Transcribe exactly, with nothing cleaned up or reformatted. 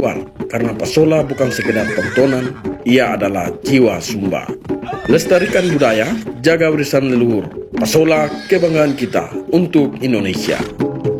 karena Pasola bukan sekedar tontonan, ia adalah jiwa Sumba. Lestarikan budaya, jaga warisan leluhur. Pasola, kebanggaan kita untuk Indonesia.